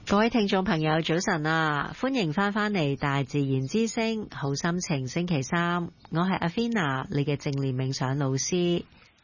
各位聽眾朋友早晨啊，歡迎翻嚟大自然之聲好心情星期三，我係阿 Fina 你嘅正念冥想老師。